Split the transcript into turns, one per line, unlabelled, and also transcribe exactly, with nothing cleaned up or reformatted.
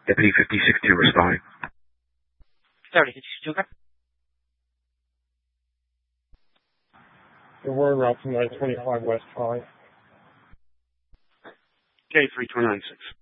Deputy fifty sixty responding.
Sorry, did you do
The word route to nine twenty-five West five.
K three two nine six.